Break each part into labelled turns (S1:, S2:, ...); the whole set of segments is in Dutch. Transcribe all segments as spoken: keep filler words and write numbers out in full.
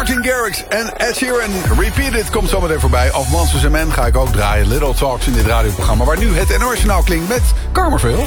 S1: Martin Garrix en Ed Sheeran. Repeat It komt zometeen voorbij. Of Monsters and Men ga ik ook draaien. Little Talks in dit radioprogramma. Waar nu het internationaal klinkt met Kamerveel.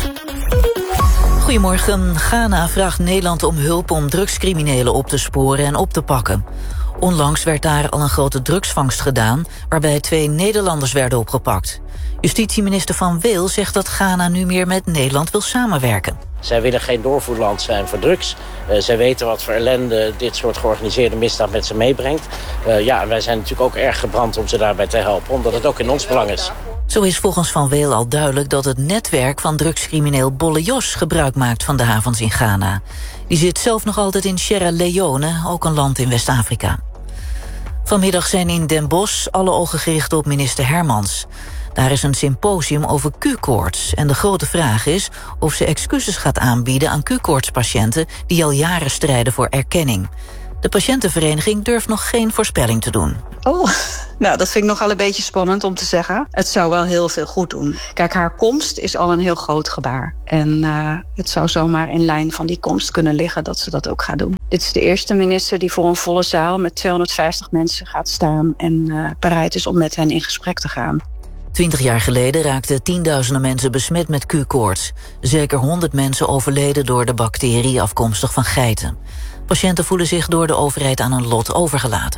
S2: Goedemorgen. Ghana vraagt Nederland om hulp om drugscriminelen op te sporen en op te pakken. Onlangs werd daar al een grote drugsvangst gedaan, waarbij twee Nederlanders werden opgepakt. Justitieminister Van Weel zegt dat Ghana nu meer met Nederland wil samenwerken.
S3: Zij willen geen doorvoerland zijn voor drugs. Uh, zij weten wat voor ellende dit soort georganiseerde misdaad met ze meebrengt. Uh, ja, en wij zijn natuurlijk ook erg gebrand om ze daarbij te helpen, omdat het ook in ons belang is.
S2: Zo is volgens Van Weel al duidelijk dat het netwerk van drugscrimineel Bolle Jos gebruik maakt van de havens in Ghana. Die zit zelf nog altijd in Sierra Leone, ook een land in West-Afrika. Vanmiddag zijn in Den Bosch alle ogen gericht op minister Hermans. Daar is een symposium over Q-koorts. En de grote vraag is of ze excuses gaat aanbieden aan Q-koortspatiënten die al jaren strijden voor erkenning. De patiëntenvereniging durft nog geen voorspelling te doen.
S4: Oh, nou, dat vind ik nogal een beetje spannend om te zeggen. Het zou wel heel veel goed doen. Kijk, haar komst is al een heel groot gebaar. En uh, het zou zomaar in lijn van die komst kunnen liggen dat ze dat ook gaat doen. Dit is de eerste minister die voor een volle zaal met tweehonderdvijftig mensen gaat staan en uh, bereid is om met hen in gesprek te gaan.
S2: Twintig jaar geleden raakten tienduizenden mensen besmet met Q-koorts. Zeker honderd mensen overleden door de bacterie afkomstig van geiten. Patiënten voelen zich door de overheid aan hun lot overgelaten.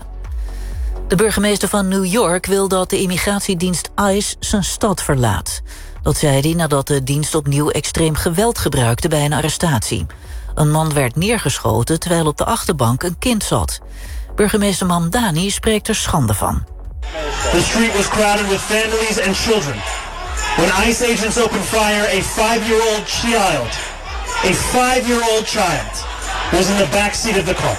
S2: De burgemeester van New York wil dat de immigratiedienst ICE zijn stad verlaat. Dat zei hij nadat de dienst opnieuw extreem geweld gebruikte bij een arrestatie. Een man werd neergeschoten terwijl op de achterbank een kind zat. Burgemeester Mamdani spreekt er schande van.
S5: The street was crowded with families and children. When ICE agents opened fire, a five-year-old child, a five-year-old child, was in the backseat of the car.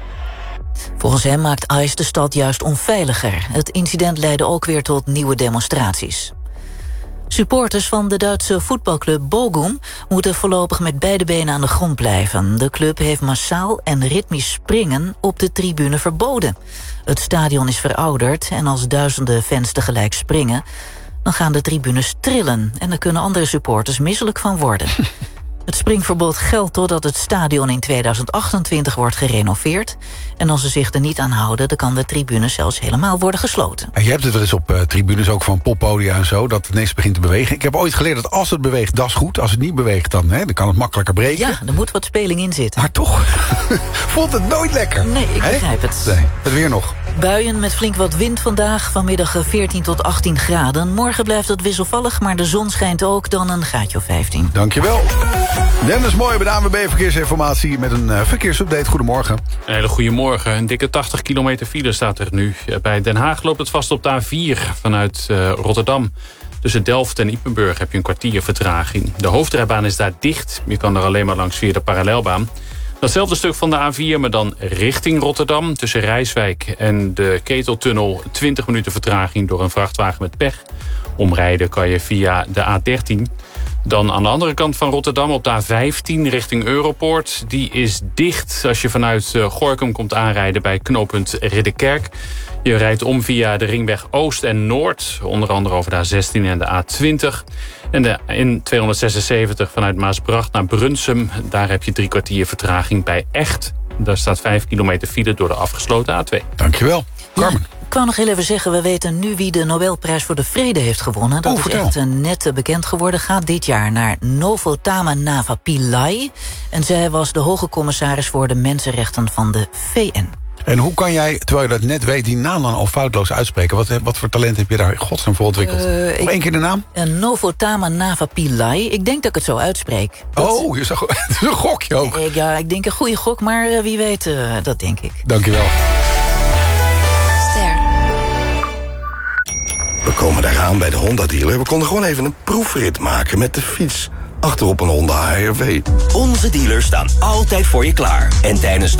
S2: Volgens hem maakt ICE de stad juist onveiliger. Het incident leidde ook weer tot nieuwe demonstraties. Supporters van de Duitse voetbalclub Bochum moeten voorlopig met beide benen aan de grond blijven. De club heeft massaal en ritmisch springen op de tribune verboden. Het stadion is verouderd en als duizenden fans tegelijk springen, dan gaan de tribunes trillen en daar kunnen andere supporters misselijk van worden. Het springverbod geldt totdat het stadion in tweeduizend achtentwintig wordt gerenoveerd. En als ze zich er niet aan houden, dan kan de tribune zelfs helemaal worden gesloten.
S1: En je hebt het wel eens op uh, tribunes, ook van poppodia en zo, dat het ineens begint te bewegen. Ik heb ooit geleerd dat als het beweegt, dat is goed. Als het niet beweegt, dan, hè, dan kan het makkelijker breken.
S2: Ja, er moet wat speling in zitten.
S1: Maar toch, voelt het nooit lekker.
S2: Nee, ik
S1: He?
S2: begrijp het.
S1: Nee, het weer nog.
S2: Buien met flink wat wind vandaag, vanmiddag veertien tot achttien graden. Morgen blijft het wisselvallig, maar de zon schijnt ook, dan een graadje of vijftien.
S1: Dankjewel. Dennis Mooi bij de A N W B Verkeersinformatie met een uh, verkeersupdate. Goedemorgen.
S6: Een hele goede morgen. Een dikke tachtig kilometer file staat er nu. Bij Den Haag loopt het vast op de A vier vanuit uh, Rotterdam. Tussen Delft en Ypenburg heb je een kwartier vertraging. De hoofdrijbaan is daar dicht. Je kan er alleen maar langs via de parallelbaan. Datzelfde stuk van de A vier, maar dan richting Rotterdam. Tussen Rijswijk en de Keteltunnel twintig minuten vertraging door een vrachtwagen met pech. Omrijden kan je via de A dertien. Dan aan de andere kant van Rotterdam op de A vijftien richting Europoort. Die is dicht als je vanuit Gorinchem komt aanrijden bij knooppunt Ridderkerk. Je rijdt om via de ringweg Oost en Noord. Onder andere over de A zestien en de A twintig. En de N tweehonderdzesenzeventig vanuit Maasbracht naar Brunsum. Daar heb je drie kwartier vertraging bij Echt. Daar staat vijf kilometer file door de afgesloten A twee.
S1: Dankjewel. Carmen.
S2: Ik wou nog heel even zeggen, we weten nu wie de Nobelprijs voor de Vrede heeft gewonnen. Dat
S1: oh,
S2: is
S1: vertel.
S2: echt uh, net bekend geworden. Gaat dit jaar naar Novotama Nava Pillai. En zij was de hoge commissaris voor de mensenrechten van de V N.
S1: En hoe kan jij, terwijl je dat net weet, die naam dan al foutloos uitspreken? Wat, wat voor talent heb je daar in godsnaam voor ontwikkeld? Uh, Nog ik, één keer de naam?
S2: Uh, Novotama Nava Pillai. Ik denk dat ik het zo uitspreek. Dat,
S1: oh, je zag, het is een gokje ook.
S2: Uh, ja, ik denk een goede gok, maar uh, wie weet, uh, dat denk ik.
S1: Dankjewel.
S7: We komen daaraan bij de Honda-dealer. We konden gewoon even een proefrit maken met de fiets. Achterop een Honda H R V.
S8: Onze dealers staan altijd voor je klaar. En tijdens